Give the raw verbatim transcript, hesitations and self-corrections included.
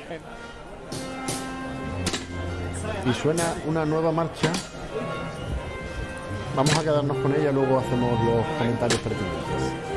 Y suena una nueva marcha. Vamos a quedarnos con ella, luego hacemos los comentarios pertinentes.